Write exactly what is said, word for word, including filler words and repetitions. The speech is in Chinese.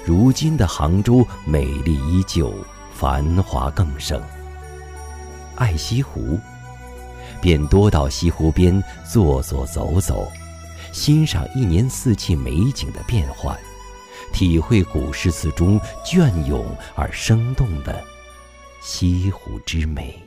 如今的杭州美丽依旧，繁华更盛。爱西湖，便多到西湖边坐坐走走，欣赏一年四季美景的变幻，体会古诗词中隽永而生动的西湖之美。